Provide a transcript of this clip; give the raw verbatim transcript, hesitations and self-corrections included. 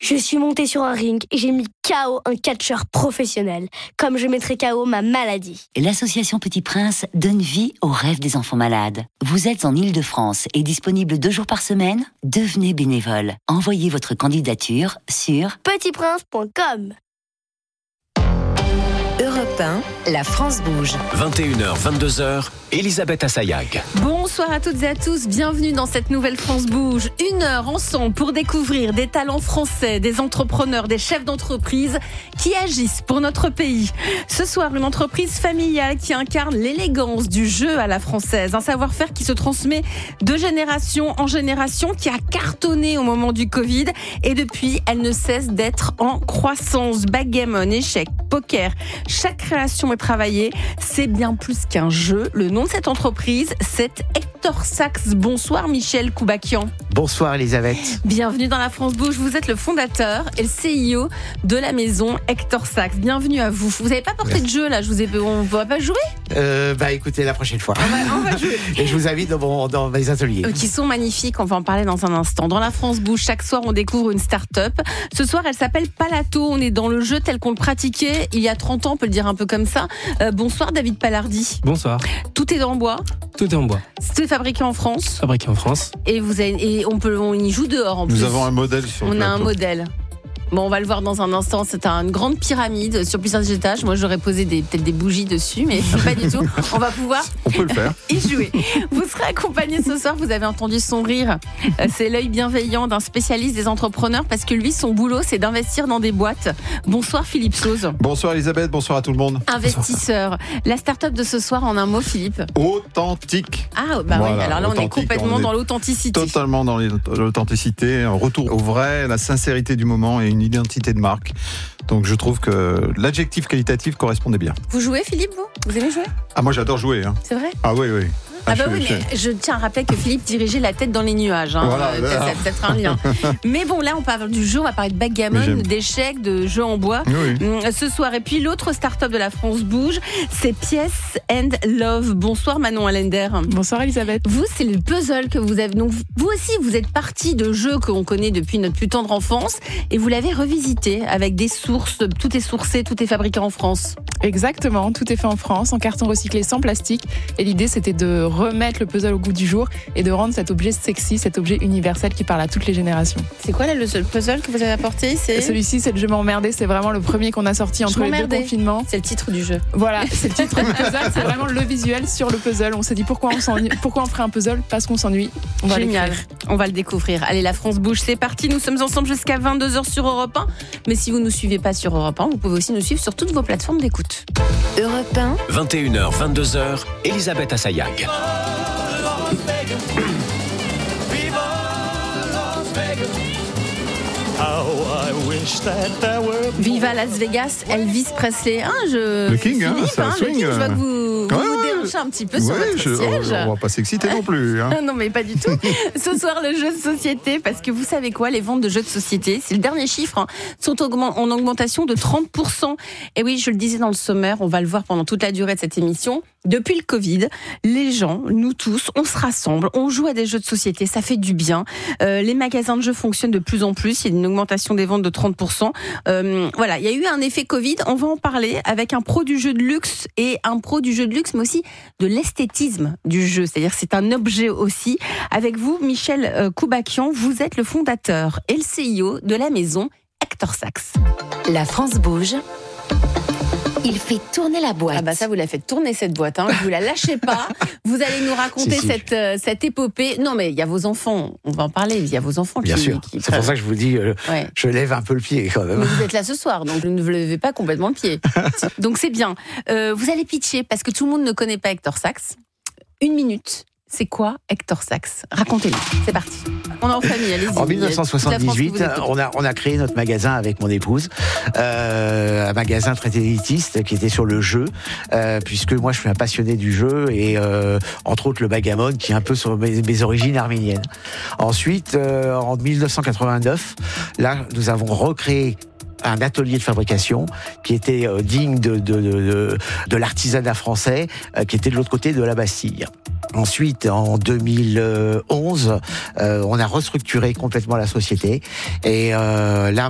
Je suis montée sur un ring et j'ai mis K O un catcheur professionnel, comme je mettrais K O ma maladie. L'association Petit Prince donne vie aux rêves des enfants malades. Vous êtes en Île-de-France et disponible deux jours par semaine ? Devenez bénévole. Envoyez votre candidature sur petit prince point com. Europe un, la France bouge. vingt et une heures, vingt-deux heures, Elisabeth Assayag. Bonsoir à toutes et à tous, bienvenue dans cette nouvelle France bouge. Une heure ensemble pour découvrir des talents français, des entrepreneurs, des chefs d'entreprise qui agissent pour notre pays. Ce soir, une entreprise familiale qui incarne l'élégance du jeu à la française. Un savoir-faire qui se transmet de génération en génération, qui a cartonné au moment du Covid. Et depuis, elle ne cesse d'être en croissance. Backgammon, échecs, poker, chaque création est travaillée. C'est bien plus qu'un jeu. Le nom de cette entreprise, c'est Hector Sachs. Bonsoir Michel Koubakian. Bonsoir Elisabeth. Bienvenue dans la France Bouge. Vous êtes le fondateur et le C E O de la maison Hector Sachs. Bienvenue à vous. Vous n'avez pas porté de jeu là, je vous ai... on ne va pas jouer euh, Bah écoutez, la prochaine fois. On va, on va jouer. Et je vous invite dans, mon, dans mes ateliers. Euh, qui sont magnifiques, on va en parler dans un instant. Dans la France Bouge, chaque soir on découvre une start-up. Ce soir elle s'appelle Palato. On est dans le jeu tel qu'on le pratiquait il y a trente ans, on peut le dire un peu comme ça. Euh, bonsoir David Palardi. Bonsoir. Tout est en bois. Tout est en bois. C'est fabriqué en France. Fabriqué en France. Et vous avez, et on peut, on y joue dehors en Nous plus. Nous avons un modèle sur le On plateau. a un modèle. Bon, on va le voir dans un instant. C'est une grande pyramide sur plusieurs étages. Moi, j'aurais posé des, peut-être des bougies dessus, mais pas du tout. On va pouvoir on peut le faire. y jouer. Vous serez accompagné ce soir. Vous avez entendu son rire. C'est l'œil bienveillant d'un spécialiste des entrepreneurs parce que lui, son boulot, c'est d'investir dans des boîtes. Bonsoir Philippe Sauze. Bonsoir Elisabeth, bonsoir à tout le monde. Investisseur. La start-up de ce soir, en un mot, Philippe. Authentique. Ah, bah Voilà, oui. Alors là, on est complètement on est dans l'authenticité. Totalement dans l'authenticité, un retour au vrai, la sincérité du moment et une identité de marque. Donc je trouve que l'adjectif qualitatif correspondait bien. Vous jouez Philippe, vous Vous aimez jouer? Ah moi j'adore jouer. Hein. C'est vrai? Ah oui, oui. Ah, ah bah je, oui, je... mais je tiens à rappeler que Philippe dirigeait la tête dans les nuages. Hein. Voilà, euh, peut-être, c'est peut-être un lien. Mais bon, là, on parle du jeu, on va parler de backgammon, d'échecs, de jeux en bois. Oui. Ce soir. Et puis, l'autre start-up de la France bouge, c'est Pièce and Love. Bonsoir Manon Allender. Bonsoir Elisabeth. Vous, c'est le puzzle que vous avez. Donc, vous aussi, vous êtes partie de jeux qu'on connaît depuis notre plus tendre enfance et vous l'avez revisité avec des sources. Tout est sourcé, tout est fabriqué en France. Exactement, tout est fait en France, en carton recyclé, sans plastique. Et l'idée, c'était de remettre le puzzle au goût du jour et de rendre cet objet sexy, cet objet universel qui parle à toutes les générations. C'est quoi là, le seul puzzle que vous avez apporté? C'est... Celui-ci, c'est le Je m'emmerdais. C'est vraiment le premier qu'on a sorti entre les deux confinements. C'est le titre du jeu. Voilà, c'est le titre du puzzle. C'est vraiment le visuel sur le puzzle. On s'est dit pourquoi on s'ennuie, pourquoi on ferait un puzzle? Parce qu'on s'ennuie. On va Génial. l'écrire. On va le découvrir. Allez, la France bouge, c'est parti. Nous sommes ensemble jusqu'à vingt-deux heures sur Europe un. Mais si vous ne nous suivez pas sur Europe un, vous pouvez aussi nous suivre sur toutes vos plateformes d'écoute. Europe un. vingt et une heures, vingt-deux heures, Elisabeth Assayag. Viva Las Vegas, Elvis Presley. Hein, je... Le King, hein, Philippe, ça hein, swing. Le King, je vois que vous, vous, Ouais, vous ouais. déranchez un petit peu sur Ouais, votre je, siège. on va pas s'exciter non plus. Hein. Non, mais pas du tout. Ce soir, le jeu de société, parce que vous savez quoi, les ventes de jeux de société, c'est le dernier chiffre, hein, sont en augmentation de trente pour cent. Et oui, je le disais dans le sommaire, on va le voir pendant toute la durée de cette émission. Depuis le Covid, les gens, nous tous, on se rassemble, on joue à des jeux de société, ça fait du bien. Euh, les magasins de jeux fonctionnent de plus en plus, il y a une augmentation des ventes de trente pour cent. Euh, voilà, il y a eu un effet Covid, on va en parler avec un pro du jeu de luxe et un pro du jeu de luxe, mais aussi de l'esthétisme du jeu, c'est-à-dire c'est un objet aussi. Avec vous, Michel Koubakian, vous êtes le fondateur et le C E O de la maison Hector Sachs. La France bouge. Il fait tourner la boîte. Ah bah ça, vous la faites tourner cette boîte, hein. Vous la lâchez pas. Vous allez nous raconter si, si. cette euh, cette épopée. Non mais il y a vos enfants, on va en parler. Il y a vos enfants Bien qui. sûr. qui... C'est pour ça que je vous dis, euh, ouais. je lève un peu le pied quand même. Mais vous êtes là ce soir, donc ne vous levez pas complètement le pied. Donc c'est bien. Euh, vous allez pitcher parce que tout le monde ne connaît pas Hector Sachs. Une minute. C'est quoi Hector Sachs? Racontez-nous. C'est parti. On est en famille, allez-y. En dix-neuf cent soixante-dix-huit, on a, on a créé notre magasin avec mon épouse, euh, un magasin très élitiste qui était sur le jeu, euh, puisque moi je suis un passionné du jeu et euh, entre autres le backgammon qui est un peu sur mes, mes origines arméniennes. Ensuite, euh, en dix-neuf cent quatre-vingt-neuf, là nous avons recréé un atelier de fabrication qui était euh, digne de, de, de, de, de l'artisanat français, euh, qui était de l'autre côté de la Bastille. Ensuite, en deux mille onze, euh, on a restructuré complètement la société et euh, là